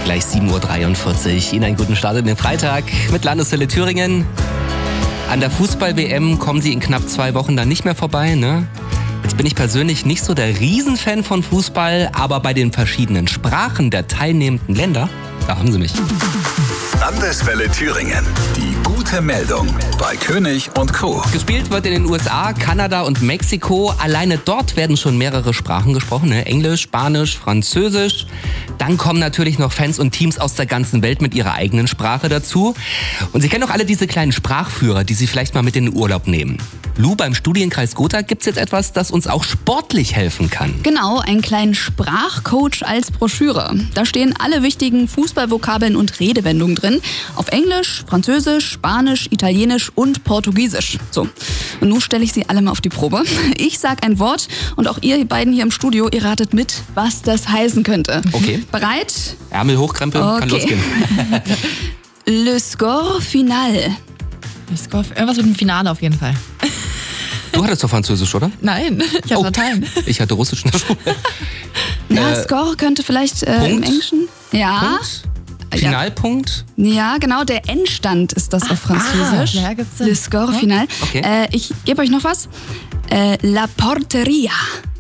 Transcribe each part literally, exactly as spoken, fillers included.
gleich sieben Uhr dreiundvierzig. Ihnen einen guten Start in den Freitag mit Landeswelle Thüringen. An der Fußball-W M kommen Sie in knapp zwei Wochen dann nicht mehr vorbei, ne? Jetzt bin ich persönlich nicht so der Riesenfan von Fußball, aber bei den verschiedenen Sprachen der teilnehmenden Länder, da haben Sie mich. Landeswelle Thüringen. Die gute Meldung bei König und Co. Gespielt wird in den U S A, Kanada und Mexiko. Alleine dort werden schon mehrere Sprachen gesprochen, ne? Englisch, Spanisch, Französisch. Dann kommen natürlich noch Fans und Teams aus der ganzen Welt mit ihrer eigenen Sprache dazu. Und Sie kennen doch alle diese kleinen Sprachführer, die Sie vielleicht mal mit in den Urlaub nehmen. Lou, beim Studienkreis Gotha gibt's jetzt etwas, das uns auch sportlich helfen kann. Genau, einen kleinen Sprachcoach als Broschüre. Da stehen alle wichtigen Fußballvokabeln und Redewendungen drin. Auf Englisch, Französisch, Spanisch, Italienisch und Portugiesisch. So, und nun stelle ich Sie alle mal auf die Probe. Ich sage ein Wort und auch ihr beiden hier im Studio, ihr ratet mit, was das heißen könnte. Okay. Bereit? Ärmel hochkrempeln, Okay. kann losgehen. Le score final. Irgendwas mit dem Finale auf jeden Fall. Du hattest doch Französisch, oder? Nein, ich habe Oh. Latein. Ich hatte Russisch in der Schule. Ja, Äh, Score könnte vielleicht äh, im Punkt? Englischen. Ja. Punkt? Finalpunkt? Ja, genau, der Endstand ist das auf Französisch. ah, ja, gibt's Sinn. Le score Ja. final. Okay. Äh, ich gebe euch noch was. Äh, La Porteria.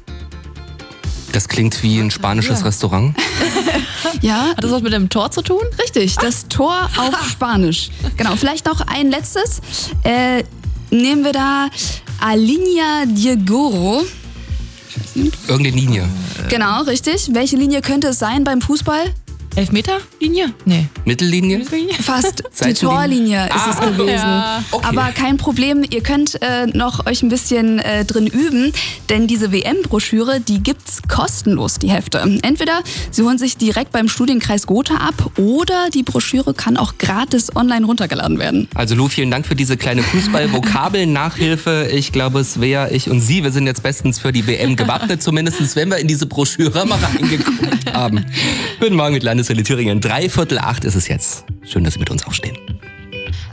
Das klingt wie ein spanisches Ja. Restaurant. Ja, Hat das was mit dem Tor zu tun? richtig. Das Tor auf Spanisch. Genau, vielleicht noch ein letztes. Äh, nehmen wir da Alinea Diegoro. Irgendeine Linie. Genau, richtig. Welche Linie könnte es sein beim Fußball? Elfmeter-Linie? Nee. Mittellinie? Fast die Seitenlinie? Torlinie ist Ah, es gewesen. ja. Okay. Aber kein Problem, ihr könnt äh, noch euch ein bisschen äh, drin üben, denn diese W M-Broschüre, die gibt's kostenlos, die Hefte. Entweder Sie holen sich direkt beim Studienkreis Gotha ab oder die Broschüre kann auch gratis online runtergeladen werden. Also Lou, vielen Dank für diese kleine Fußball-Vokabeln-Nachhilfe. Ich glaube, Svea, ich und Sie, wir sind jetzt bestens für die W M gewappnet, zumindest wenn wir in diese Broschüre mal reingeguckt haben. Guten Morgen mit Landeswelle Thüringen. Dreiviertel acht ist es jetzt. Schön, dass Sie mit uns aufstehen.